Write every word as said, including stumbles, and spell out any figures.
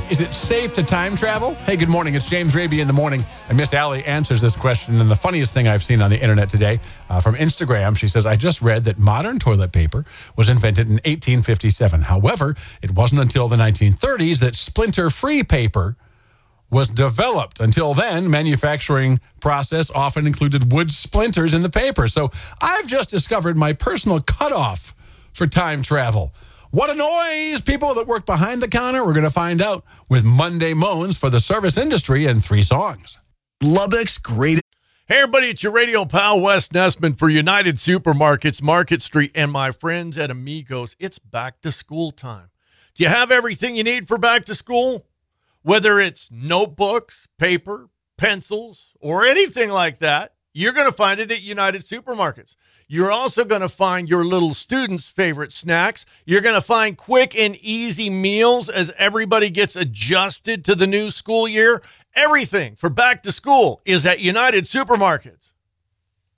Is it safe to time travel? Hey, good morning. It's James Raby in the morning. And Miss Allie answers this question. And the funniest thing I've seen on the internet today uh, from Instagram, she says, I just read that modern toilet paper was invented in eighteen fifty-seven. However, it wasn't until the nineteen thirties that splinter-free paper was developed. Until then, manufacturing process often included wood splinters in the paper. So I've just discovered my personal cutoff for time travel. What a noise! People that work behind the counter, we're going to find out with Monday Moans for the service industry in three songs. Lubbock's great. Hey, everybody, it's your radio pal, Wes Nessman for United Supermarkets, Market Street, and my friends at Amigos. It's back to school time. Do you have everything you need for back to school? Whether it's notebooks, paper, pencils, or anything like that, you're going to find it at United Supermarkets. You're also going to find your little students' favorite snacks. You're going to find quick and easy meals as everybody gets adjusted to the new school year. Everything for back to school is at United Supermarkets.